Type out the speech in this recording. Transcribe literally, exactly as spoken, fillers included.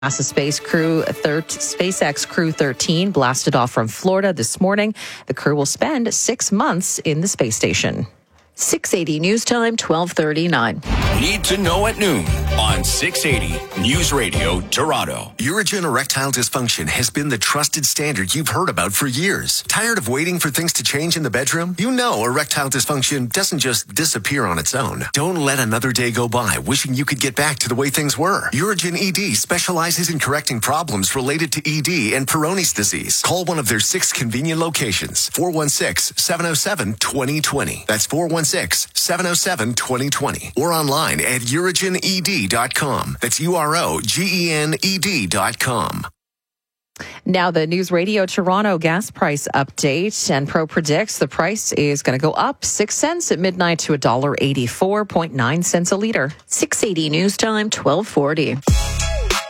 NASA Space Crew thir- SpaceX Crew thirteen blasted off from Florida this morning. The crew will spend six months in the space station. six eighty News Time, twelve thirty-nine. Need to know at noon on six eighty News Radio Toronto. Urigen erectile dysfunction has been the trusted standard you've heard about for years. Tired of waiting for things to change in the bedroom? You know erectile dysfunction doesn't just disappear on its own. Don't let another day go by wishing you could get back to the way things were. Urigen E D specializes in correcting problems related to E D and Peyronie's disease. Call one of their six convenient locations. four one six, seven oh seven, two oh two oh. That's four one six, seven oh seven, two oh two oh. Or online at urigen e d dot com. That's U R O G E N E D dot com. Now, the News Radio Toronto gas price update. And Pro predicts the price is going to go up six cents at midnight to one dollar eighty-four point nine cents a litre. six eighty News Time, twelve forty.